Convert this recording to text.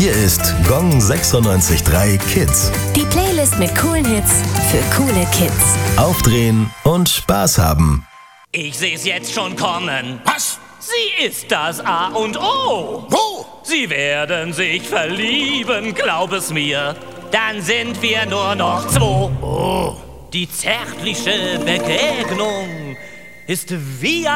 Hier ist Gong 96.3 Kids. Die Playlist mit coolen Hits für coole Kids. Aufdrehen und Spaß haben. Ich seh's jetzt schon kommen. Was? Sie ist das A und O. Wo? Sie werden sich verlieben, glaub es mir. Dann sind wir nur noch zwei. Oh. Die zärtliche Begegnung ist wie